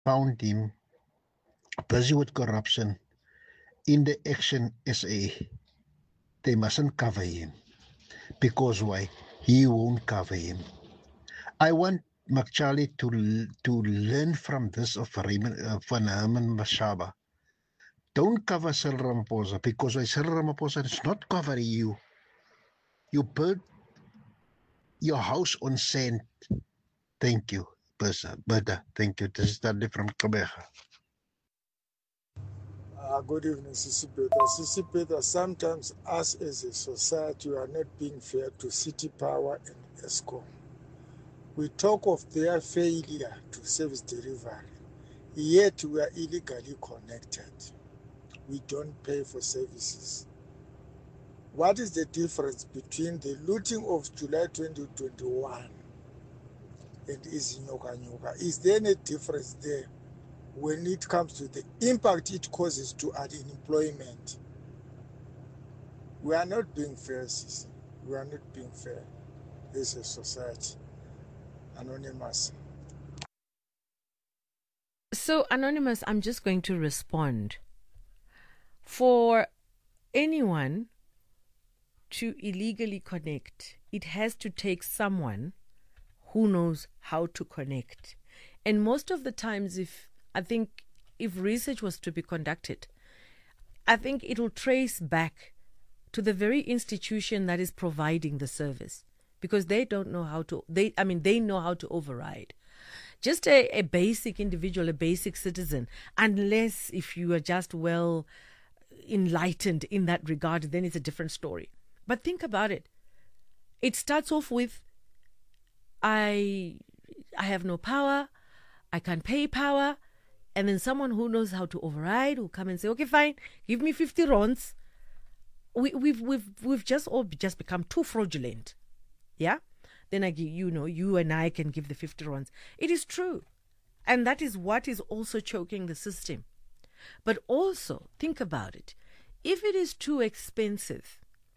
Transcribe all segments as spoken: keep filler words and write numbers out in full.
found him busy with corruption in the Action S A. They mustn't cover him. Because why? He won't cover him. I want McCharlie to to learn from this of Raymond, uh, Van Herman Mashaba. Don't cover Cyril Ramaphosa because why Cyril Ramaphosa is not covering you. You built your house on sand. Thank you, Bertha. Thank you. This is Stanley from Kabeja. Uh, good evening, Sisi Peter. Sisi Peter, sometimes us as a society we are not being fair to City Power and ESCOM. We talk of their failure to service delivery, yet we are illegally connected. We don't pay for services. What is the difference between the looting of July twenty twenty-one and Izinyoka Nyoka? Is there any difference there when it comes to the impact it causes to unemployment? We are not being fair, Sisi. We are not being fair as a society. Anonymous. So, Anonymous, I'm just going to respond. For anyone to illegally connect, it has to take someone who knows how to connect. And most of the times, if I think if research was to be conducted, I think it will trace back to the very institution that is providing the service, because they don't know how to, they, I mean, they know how to override. Just a, a basic individual, a basic citizen, unless if you are just well enlightened in that regard, then it's a different story. But think about it. It starts off with, I, I have no power, I can't pay power, and then someone who knows how to override will come and say, okay, fine, give me fifty rands. We, we've we've we've just all just become too fraudulent, yeah. Then I give, you know, you and I can give the fifty rands. It is true, and that is what is also choking the system. But also think about it: if it is too expensive,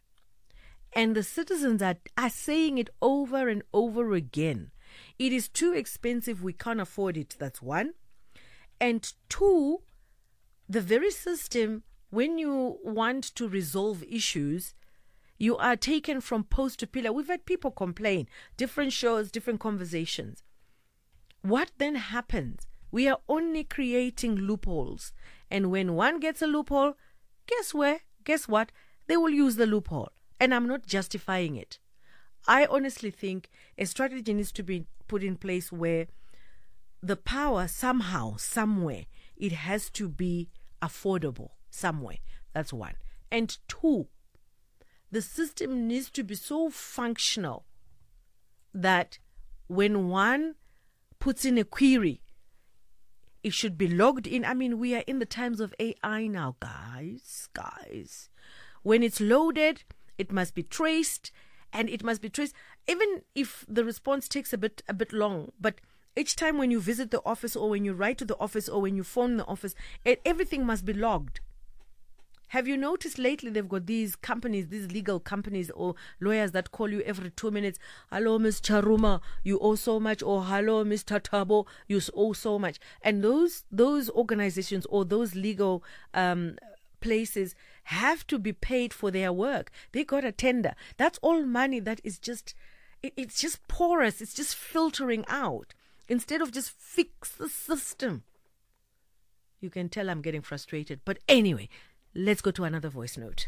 and the citizens are are saying it over and over again, it is too expensive. We can't afford it. That's one, and two, the very system. When you want to resolve issues, you are taken from post to pillar. We've had people complain, different shows, different conversations. What then happens? We are only creating loopholes. And when one gets a loophole, guess where? Guess what? They will use the loophole. And I'm not justifying it. I honestly think a strategy needs to be put in place where the power somehow, somewhere, it has to be affordable. Somewhere. That's one. And two, the system needs to be so functional that when one puts in a query, it should be logged in. I mean, we are in the times of A I now, guys, guys. When it's loaded, it must be traced, and it must be traced, even if the response takes a bit, a bit long. But each time when you visit the office or when you write to the office or when you phone the office, it, everything must be logged. Have you noticed lately they've got these companies, these legal companies or lawyers that call you every two minutes, hello, Miss Charuma, you owe so much, or hello, Mister Tabo, you owe so much. And those those organizations or those legal um, places have to be paid for their work. They got a tender. That's all money that is just, it, it's just porous. It's just filtering out instead of just fix the system. You can tell I'm getting frustrated. But anyway, let's go to another voice note.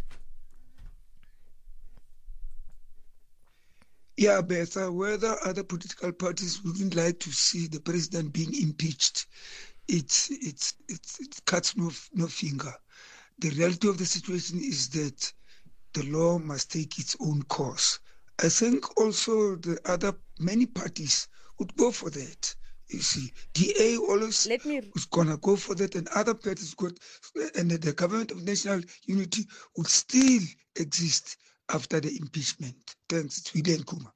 Yeah, Betha, whether other political parties wouldn't like to see the president being impeached, it's, it's, it's, it cuts no, no finger. The reality of the situation is that the law must take its own course. I think also the other many parties would go for that. You see, D A always Let me... was going to go for that, and other parties could, and the government of national unity would still exist after the impeachment. Thanks, it's William Kuma.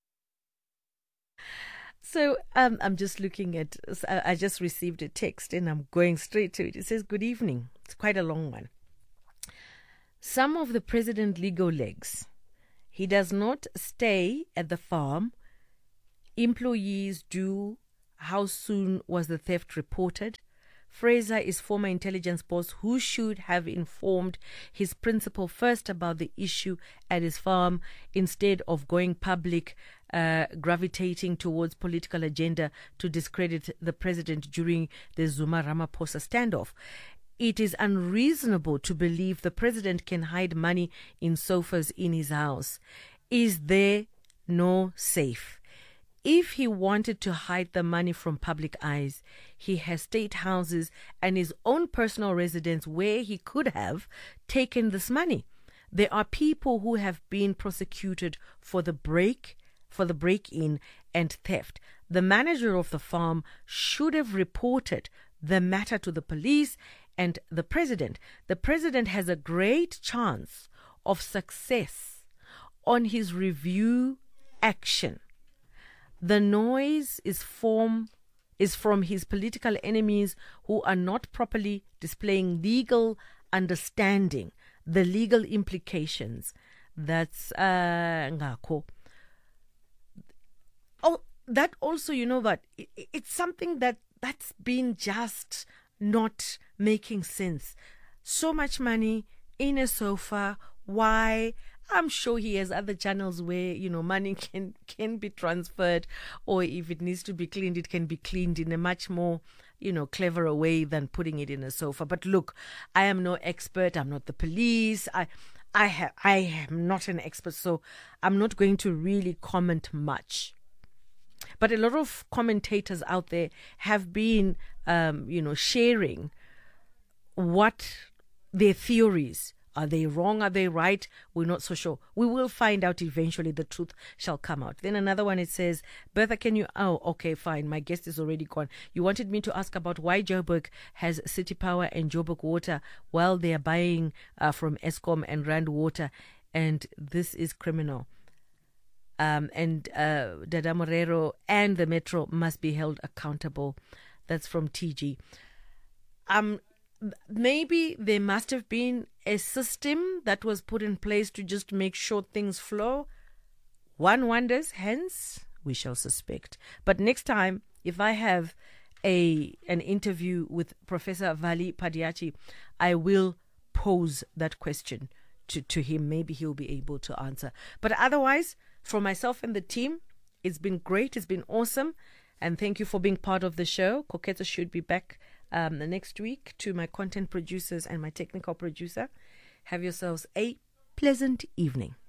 So um, I'm just looking at, I just received a text and I'm going straight to it. It says, good evening. It's quite a long one. Some of the president legal legs. He does not stay at the farm. Employees do how soon was the theft reported? Fraser is former intelligence boss who should have informed his principal first about the issue at his farm instead of going public, uh, gravitating towards political agenda to discredit the president during the Zuma-Ramaphosa standoff. It is unreasonable to believe the president can hide money in sofas in his house. Is there no safe? If he wanted to hide the money from public eyes, he has state houses and his own personal residence where he could have taken this money. There are people who have been prosecuted for the break, for the break-in and theft. The manager of the farm should have reported the matter to the police and the president. The president has a great chance of success on his review action. The noise is from, is from his political enemies who are not properly displaying legal understanding, the legal implications. That's uh, ngakho. Oh, that also, you know what, it, it's something that, that's been just not making sense. So much money in a sofa. Why? I'm sure he has other channels where, you know, money can, can be transferred, or if it needs to be cleaned, it can be cleaned in a much more, you know, cleverer way than putting it in a sofa. But look, I am no expert. I'm not the police. I, I have, I am not an expert, so I'm not going to really comment much. But a lot of commentators out there have been, um, you know, sharing what their theories. Are they wrong? Are they right? We're not so sure. We will find out eventually. The truth shall come out. Then another one, it says, Bertha, can you... Oh, okay, fine. My guest is already gone. You wanted me to ask about why Joburg has City Power and Joburg Water while they are buying uh, from Eskom and Rand Water. And this is criminal. Um, and uh, Dada Morero and the Metro must be held accountable. That's from T G. Um... Maybe there must have been a system that was put in place to just make sure things flow. One wonders, hence we shall suspect. But next time, if I have a an interview with Professor Vali Padiachi, I will pose that question to, to him. Maybe he'll be able to answer. But otherwise, for myself and the team, it's been great. It's been awesome. And thank you for being part of the show. Koketso should be back um, the next week. To my content producers and my technical producer, have yourselves a pleasant evening.